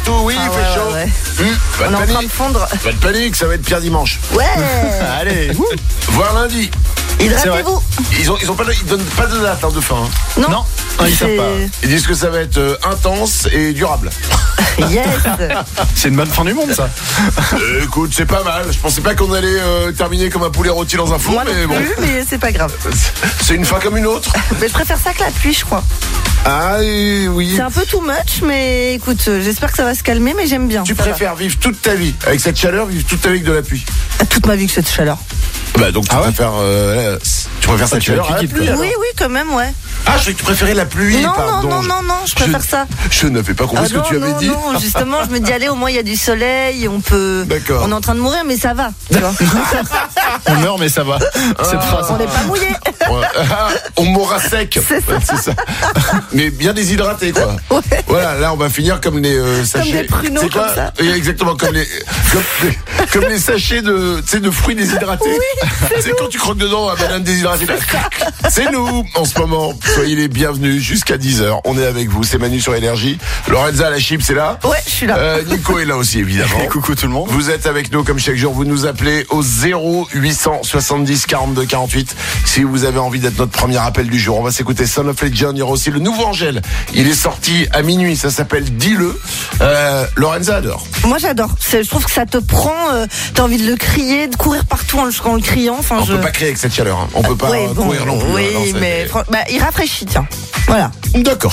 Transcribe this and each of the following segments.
partout. Oui, il fait chaud. Ouais. Pas On de est en train de panique. fondre. Pas de panique, ça va être pire dimanche. Ouais. Allez, voir lundi. Hydratez-vous. Ils donnent pas de date de fin. Hein. Non. Ils savent pas. Ils disent que ça va être intense et durable. Yes. C'est une bonne fin du monde, ça. Écoute, c'est pas mal. Je pensais pas qu'on allait terminer comme un poulet rôti dans un four, Moi mais non bon. plus, mais c'est pas grave. C'est une fin comme une autre. Mais je préfère ça que la pluie, je crois. Ah oui. C'est un peu too much, mais écoute, j'espère que ça va se calmer, mais j'aime bien. Tu Ça préfères vivre toute ta vie avec cette chaleur, vivre toute ta vie avec de la pluie. va. Toute ma vie que cette chaleur. Bah donc tu préfères cette tu vas chaleur à la quitte, pluie. quoi. alors. Oui, quand même, ouais. Ah, je croyais que tu préférais la pluie. Non, pardon. non, je préfère ça. Je n'avais pas compris ce que tu avais dit. Non, justement, je me dis, allez, au moins il y a du soleil, on peut. D'accord. On est en train de mourir, mais ça va. Tu vois. On meurt, mais ça va. Cette phrase. On n'est pas mouillé. Ouais. On mourra sec. C'est ça. Ouais, c'est ça. Mais bien déshydraté, quoi. Ouais. Voilà, là on va finir comme les sachets. des pruneaux, C'est quoi comme ça. Oui, exactement, comme les sachets de fruits déshydratés. C'est quand tu croques dedans la banane déshydratée. C'est nous en ce moment. Soyez les bienvenus jusqu'à 10h. On est avec vous, c'est Manu sur Énergie. Lorenza, la chip, c'est là. Ouais, je suis là. Nico est là aussi, évidemment. Et coucou tout le monde. Vous êtes avec nous comme chaque jour, vous nous appelez au 0870 42 48 si vous avez envie d'être notre premier appel du jour. On va s'écouter Son of Legend, il y aura aussi le nouveau Angèle. Il est sorti à minuit, ça s'appelle Dis-le. Lorenza adore. Moi, j'adore. Je trouve que ça te prend. T'as envie de le crier, de courir partout en le criant. Enfin, On peut pas crier avec cette chaleur, hein. On peut pas Ouais, bon, courir non plus. Oui, hein, non, mais il rafraîchit, tiens. Voilà. D'accord.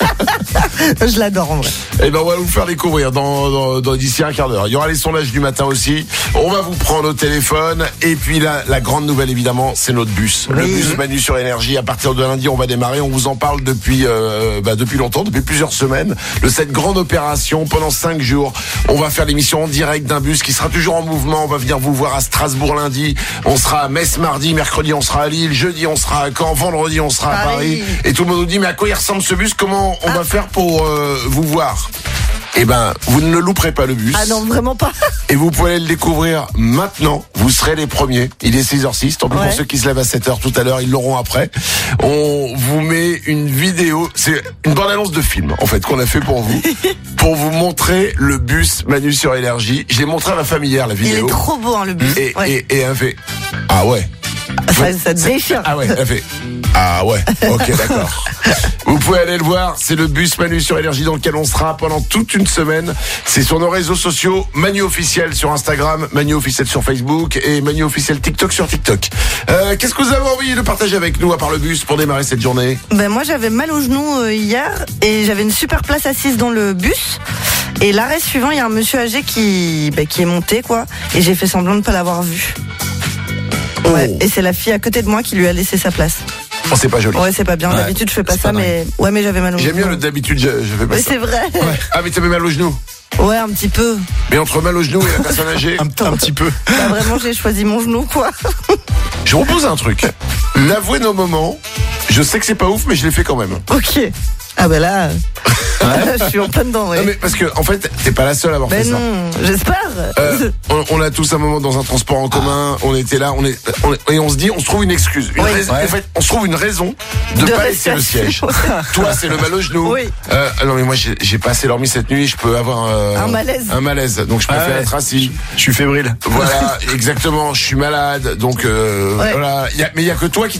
Je l'adore en vrai. Eh ben on va vous faire découvrir dans d'ici un quart d'heure. Il y aura les sondages du matin aussi. On va vous prendre au téléphone. Et puis la grande nouvelle évidemment, c'est notre bus. Le bus Manu sur Énergie. À partir de lundi, on va démarrer. On vous en parle depuis longtemps, depuis plusieurs semaines. De cette grande opération pendant 5 jours. On va faire l'émission en direct d'un bus qui sera toujours en mouvement. On va venir vous voir à Strasbourg lundi. On sera à Metz mardi, mercredi on sera à Lille, jeudi on sera à Caen, vendredi on sera à Paris. Et tout le monde nous dit mais à quoi il ressemble ce bus? Comment on va faire pour vous voir? Eh ben, vous ne le louperez pas le bus. Ah non, vraiment pas. Et vous pouvez aller le découvrir maintenant. Vous serez les premiers. Il est 6h06. Tant pis pour ceux qui se lèvent à 7h tout à l'heure, ils l'auront après. On vous met une vidéo. C'est une bande-annonce de film, en fait, qu'on a fait pour vous. Pour vous montrer le bus Manu sur Énergie. Je l'ai montré à ma famille hier, la vidéo. Il est trop beau, hein, le bus. Et elle fait, ah ouais. Ça te déchire. Ah ouais, elle fait, ah ouais, ok, d'accord. Vous pouvez aller le voir, c'est le bus Manu sur Énergie dans lequel on sera pendant toute une semaine. C'est sur nos réseaux sociaux, Manu officiel sur Instagram, Manu officiel sur Facebook et Manu officiel TikTok sur TikTok. Qu'est-ce que vous avez envie de partager avec nous à part le bus pour démarrer cette journée? Ben moi j'avais mal au genou hier et j'avais une super place assise dans le bus. Et l'arrêt suivant, il y a un monsieur âgé qui est monté quoi. Et j'ai fait semblant de ne pas l'avoir vu. Ouais, et c'est la fille à côté de moi qui lui a laissé sa place. Oh, c'est pas joli. Ouais, c'est pas bien. D'habitude, je fais pas ça, mais j'avais mal au genou. J'aime bien le d'habitude, je fais pas mais ça. c'est vrai. Ouais. Ah, mais t'avais mal au genou? Ouais, un petit peu. Mais entre mal au genou et la personne âgée, un petit peu. Bah, vraiment, j'ai choisi mon genou, quoi. Je vous propose un truc. L'avouer nos moments. Je sais que c'est pas ouf, mais je l'ai fait quand même. Ok. Ah ben là, je suis en plein dedans, ouais. Non mais parce que en fait, t'es pas la seule à avoir fait ça. Non, j'espère. On a tous un moment dans un transport en commun. On était là, et on se dit, on se trouve une excuse. En fait, on se trouve une raison de pas laisser le siège. Toi, c'est le mal au genou. Oui. Non mais moi, j'ai pas assez dormi cette nuit. Je peux avoir un malaise. Donc je préfère être assis. Je suis fébrile. Voilà, exactement. Je suis malade. Donc voilà. Mais il y a que toi qui